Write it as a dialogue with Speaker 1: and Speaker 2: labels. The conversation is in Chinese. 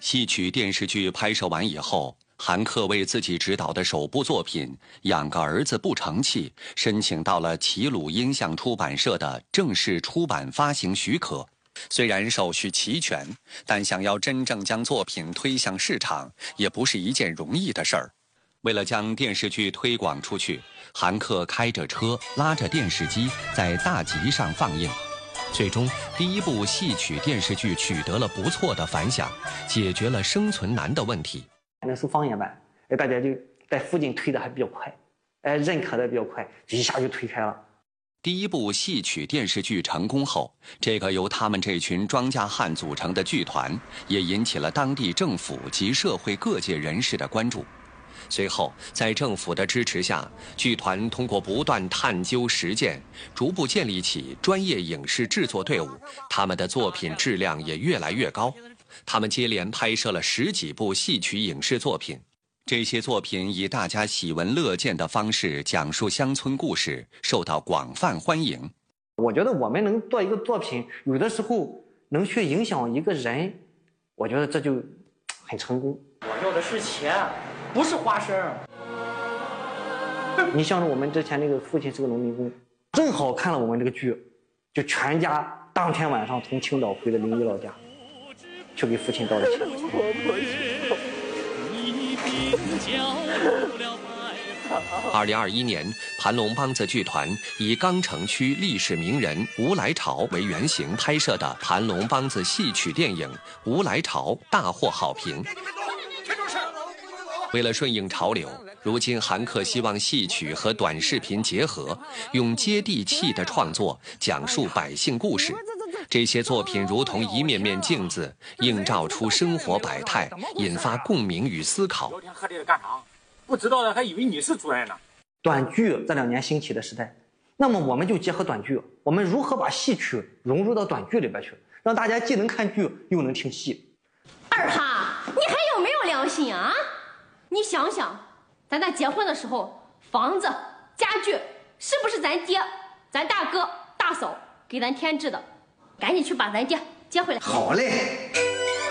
Speaker 1: 戏曲电视剧拍摄完以后，韩克为自己执导的首部作品《养个儿子不成器》申请到了齐鲁音像出版社的正式出版发行许可。虽然手续齐全，但想要真正将作品推向市场，也不是一件容易的事儿。为了将电视剧推广出去，韩克开着车，拉着电视机，在大集上放映。最终，第一部戏曲电视剧取得了不错的反响，解决了生存难的问题。
Speaker 2: 那是方言版，大家就在附近推的还比较快，认可的比较快，一下就推开了。
Speaker 1: 第一部戏曲电视剧成功后，这个由他们这群庄稼汉组成的剧团，也引起了当地政府及社会各界人士的关注。随后，在政府的支持下，剧团通过不断探究实践，逐步建立起专业影视制作队伍。他们的作品质量也越来越高。他们接连拍摄了10几部戏曲影视作品，这些作品以大家喜闻乐见的方式讲述乡村故事，受到广泛欢迎。
Speaker 2: 我觉得我们能做一个作品，有的时候能去影响一个人，我觉得这就很成功。
Speaker 3: 我要的是钱，不是花生。
Speaker 2: 你像我们之前那个父亲是个农民工，正好看了我们这个剧，就全家当天晚上从青岛回了临沂老家，去给父亲道了歉。
Speaker 1: 2021年，盘龙梆子剧团以钢城区历史名人吴来朝为原型拍摄的盘龙梆子戏曲电影《吴来朝》大获好评。为了顺应潮流，如今韩克希望戏曲和短视频结合，用接地气的创作讲述百姓故事。这些作品如同一面面镜子，映照出生活百态，引发共鸣与思考。
Speaker 3: 昨天喝这个干啥？不知道的还以为你是主任呢。
Speaker 2: 短剧这2年兴起的时代，那么我们就结合短剧，我们如何把戏曲融入到短剧里边去，让大家既能看剧又能听戏。
Speaker 4: 二哈，你还有没有良心啊？你想想，咱结婚的时候，房子、家具是不是咱爹、咱大哥、大嫂给咱添置的？赶紧去把咱爹接回来。
Speaker 2: 好嘞。